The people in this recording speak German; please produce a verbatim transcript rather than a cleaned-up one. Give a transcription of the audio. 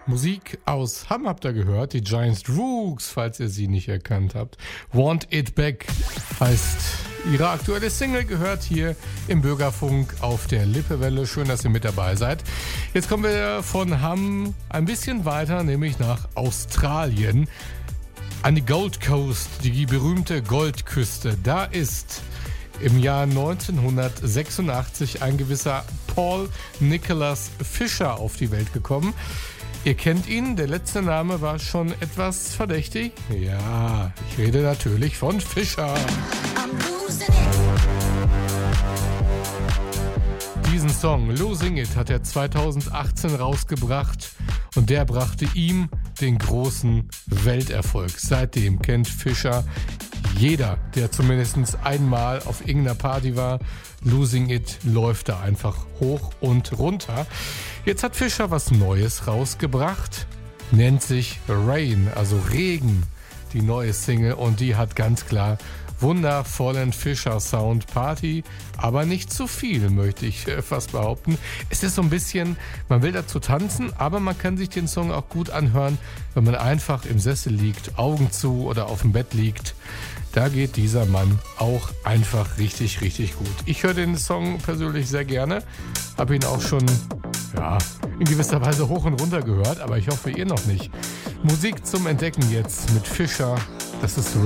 Musik aus Hamm habt ihr gehört, die Giants Droogs, falls ihr sie nicht erkannt habt. Want It Back heißt ihre aktuelle Single, gehört hier im Bürgerfunk auf der Lippewelle. Schön, dass ihr mit dabei seid. Jetzt kommen wir von Hamm ein bisschen weiter, nämlich nach Australien, an die Gold Coast, die berühmte Goldküste. Da ist im Jahr neunzehnhundertsechsundachtzig ein gewisser Paul Nicholas Fisher auf die Welt gekommen. Ihr kennt ihn, der letzte Name war schon etwas verdächtig. Ja, ich rede natürlich von Fisher. Diesen Song, Losing It, hat er zweitausendachtzehn rausgebracht und der brachte ihm den großen Welterfolg. Seitdem kennt Fisher jeder, der zumindest einmal auf irgendeiner Party war. Losing It läuft da einfach hoch und runter. Jetzt hat Fisher was Neues rausgebracht, nennt sich Rain, also Regen, die neue Single, und die hat ganz klar wundervollen Fisher-Sound. Party, aber nicht zu viel, möchte ich fast behaupten. Es ist so ein bisschen, man will dazu tanzen, aber man kann sich den Song auch gut anhören, wenn man einfach im Sessel liegt, Augen zu oder auf dem Bett liegt. Da geht dieser Mann auch einfach richtig, richtig gut. Ich höre den Song persönlich sehr gerne, habe ihn auch schon ja, in gewisser Weise hoch und runter gehört, aber ich hoffe, ihr noch nicht. Musik zum Entdecken jetzt mit Fisher, das ist